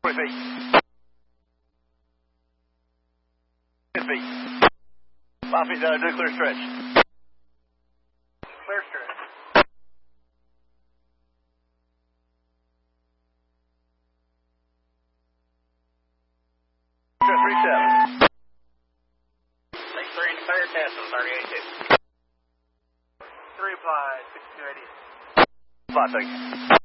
20 feet. 10 feet. 5 feet nuclear stretch. Clear stretch. Stretch 37. Take 3 and clear, test on 3850. 3 applied, 6280. 5 seconds.